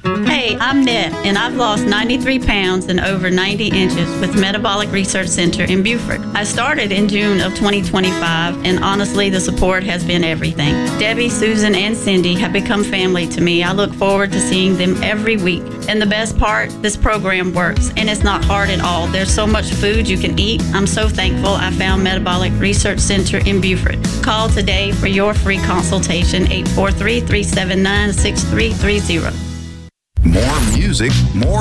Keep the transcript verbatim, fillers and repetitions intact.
Hey, I'm Net, and I've lost ninety-three pounds and over ninety inches with Metabolic Research Center in Beaufort. I started in June of twenty twenty-five, and honestly, the support has been everything. Debbie, Susan, and Cindy have become family to me. I look forward to seeing them every week. And the best part, this program works, and it's not hard at all. There's so much food you can eat. I'm so thankful I found Metabolic Research Center in Beaufort. Call today for your free consultation, eight four three, three seven nine, six three three zero. More music, more